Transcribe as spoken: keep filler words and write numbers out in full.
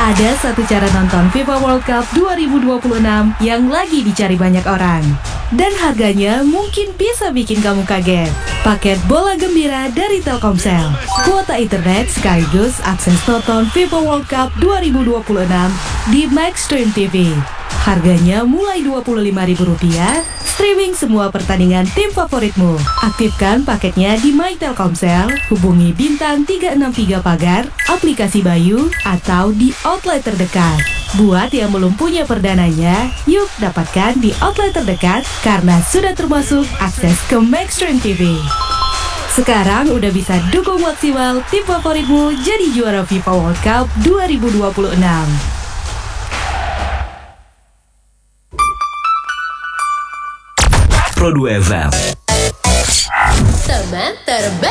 Ada satu cara nonton FIFA World Cup dua ribu dua puluh enam yang lagi dicari banyak orang. Dan harganya mungkin bisa bikin kamu kaget. Paket Bola Gembira dari Telkomsel. Kuota internet sekaligus akses nonton FIFA World Cup dua ribu dua puluh enam di Maxstream T V. Harganya mulai dua puluh lima ribu rupiah. Streaming semua pertandingan tim favoritmu. Aktifkan paketnya di My Telkomsel, hubungi bintang tiga enam tiga pagar, aplikasi Bayu, atau di outlet terdekat. Buat yang belum punya perdananya, yuk dapatkan di outlet terdekat karena sudah termasuk akses ke Maxstream T V. Sekarang udah bisa dukung maksimal tim favoritmu jadi juara FIFA World Cup dua ribu dua puluh enam. Pro dua F M. Teman terbaik.